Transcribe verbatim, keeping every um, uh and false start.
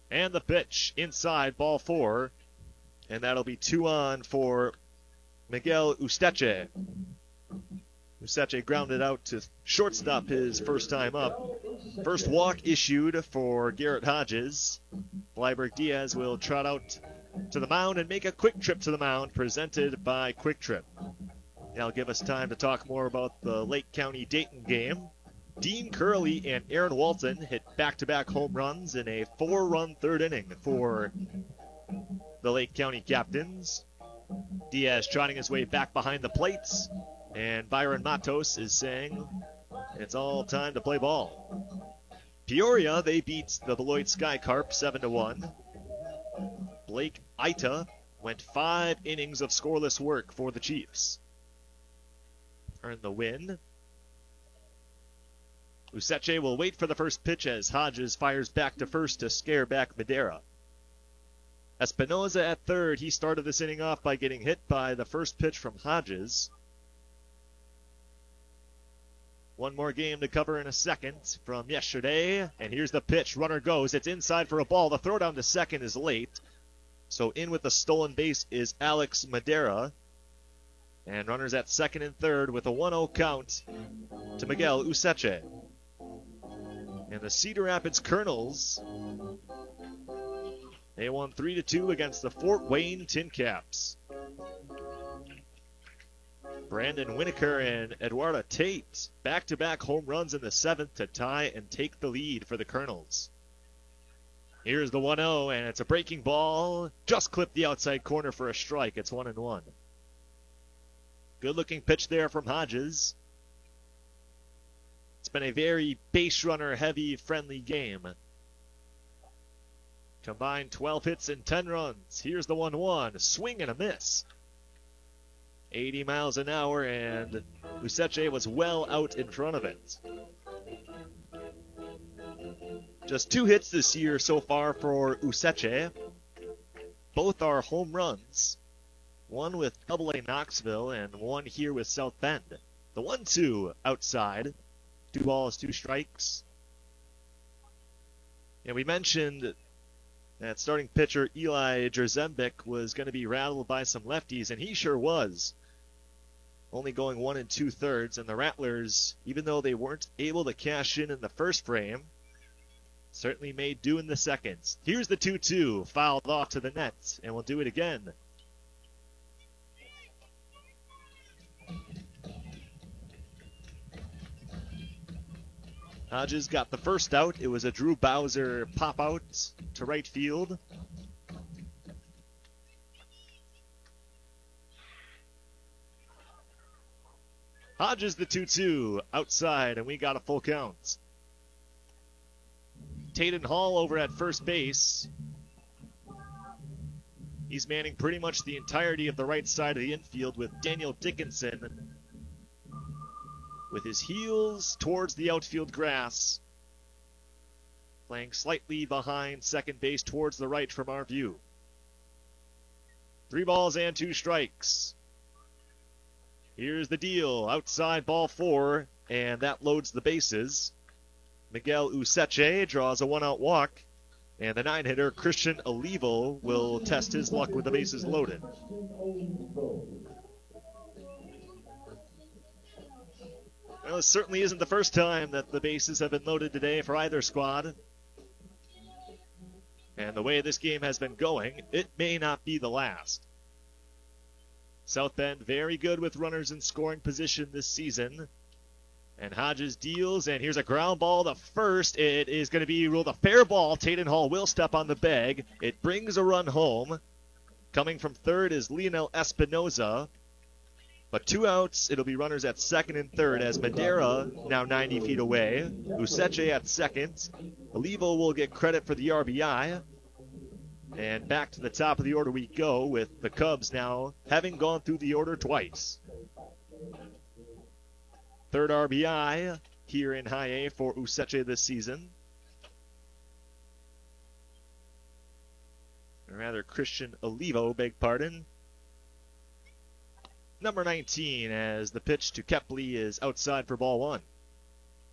And the pitch inside, ball four. And that'll be two on for Miguel Usteche. Usteche grounded out to shortstop his first time up. First walk issued for Garrett Hodges. Bleiberg Diaz will trot out to the mound and make a quick trip to the mound, presented by Quick Trip. That'll give us time to talk more about the Lake County Dayton game. Dean Curley and Aaron Walton hit back-to-back home runs in a four-run third inning for the Lake County Captains. Diaz trotting his way back behind the plates, and Byron Matos is saying it's all time to play ball. Peoria, they beat the Beloit Skycarp seven to one. Blake Ita went five innings of scoreless work for the Chiefs. Earned the win. Usteche will wait for the first pitch as Hodges fires back to first to scare back Madera. Espinoza at third. He started this inning off by getting hit by the first pitch from Hodges. One more game to cover in a second from yesterday. And here's the pitch. Runner goes. It's inside for a ball. The throw down to second is late. So in with the stolen base is Alex Madera. And runners at second and third with a one oh count to Miguel Usteche. And the Cedar Rapids Colonels, they won three to two against the Fort Wayne Tin Caps. Brandon Winokur and Eduardo Tate, back-to-back home runs in the seventh to tie and take the lead for the Colonels. Here's the one oh, and it's a breaking ball. Just clipped the outside corner for a strike. It's one and one. Good-looking pitch there from Hodges. It's been a very base runner heavy friendly game. Combined twelve hits and ten runs. Here's the one one. Swing and a miss. eighty miles an hour, and Usteche was well out in front of it. Just two hits this year so far for Usteche. Both are home runs. One with double A Knoxville and one here with South Bend. The one two outside. Two balls, two strikes. And we mentioned that starting pitcher Eli Jerzembic was going to be rattled by some lefties, and he sure was. Only going one and two thirds, and the Rattlers, even though they weren't able to cash in in the first frame, certainly made do in the second. Here's the two two, fouled off to the net, and we'll do it again. Hodges got the first out. It was a Drew Bowser pop-out to right field. Hodges the two two outside, and we got a full count. Taden Hall over at first base. He's manning pretty much the entirety of the right side of the infield with Daniel Dickinson with his heels towards the outfield grass, playing slightly behind second base towards the right from our view. Three balls and two strikes. Here's the deal. Outside ball four, and that loads the bases. Miguel Usteche draws a one-out walk, and the nine-hitter Christian Olivo will test his luck with the bases loaded. Well, it certainly isn't the first time that the bases have been loaded today for either squad. And the way this game has been going, it may not be the last. South Bend very good with runners in scoring position this season. And Hodges deals, and here's a ground ball to first. It is going to be ruled a fair ball. Taden Hall will step on the bag. It brings a run home. Coming from third is Leonel Espinoza. But two outs, it'll be runners at second and third as Madera now ninety feet away. Usteche at second. Olivo will get credit for the R B I. And back to the top of the order we go with the Cubs now having gone through the order twice. Third R B I here in High A for Usteche this season. Or rather, Christian Olivo, beg pardon. Number nineteen as the pitch to Kepley is outside for ball one.